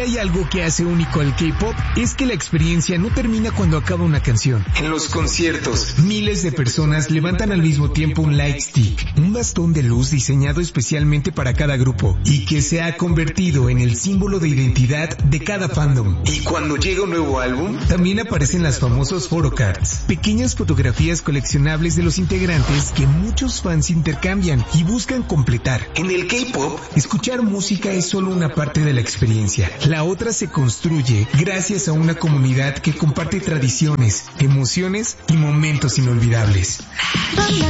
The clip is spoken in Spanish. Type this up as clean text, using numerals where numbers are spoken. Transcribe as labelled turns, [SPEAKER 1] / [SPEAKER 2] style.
[SPEAKER 1] hay algo que hace único al K-pop, es que la experiencia no termina cuando acaba una canción. En los conciertos, miles de personas levantan al mismo tiempo un light stick, un bastón de luz diseñado especialmente para cada grupo, y que se ha convertido en el símbolo de identidad de cada fandom. Y cuando llega un nuevo álbum, también aparecen las famosas photocards, pequeñas fotografías coleccionables de los integrantes que muchos fans intercambian y buscan completar. En el K-pop, escuchar música es solo una parte de la experiencia. La otra se construye gracias a una comunidad que comparte tradiciones, emociones y momentos inolvidables.